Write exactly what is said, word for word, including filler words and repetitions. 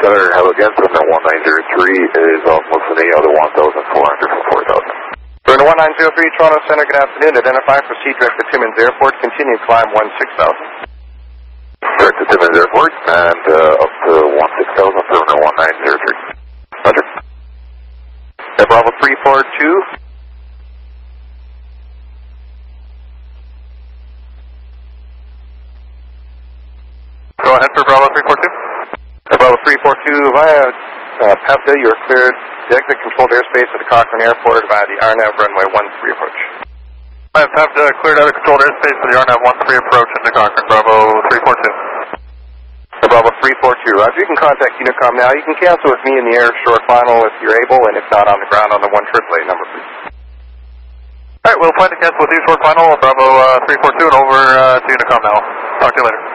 Center, hello again, Center one nine zero three is off Mosini, other one thousand four hundred for four thousand. Center one nine zero three, Toronto Center, good afternoon. Identify, proceed direct to Timmins Airport, continue climb one six thousand. Direct to Timmins Airport, and uh, up to one six thousand, Center one nine zero three. Roger. Air Bravo three four two. Go ahead for Bravo three four two. Air Bravo three four two, via uh, PAVDA, you are cleared to exit controlled airspace at the Cochrane Airport via the R N A V runway one three approach. I have PAVDA cleared out of controlled airspace for the R N A V one three approach into Cochrane, Bravo three four two. Air Bravo three four two, Roger, you can contact Unicom now. You can cancel with me in the air short final if you're able, and if not on the ground on the one triple eight number, please. Alright, we'll plan to cancel with you short final, Bravo uh, three four two, and over uh, to Unicom now. Talk to you later.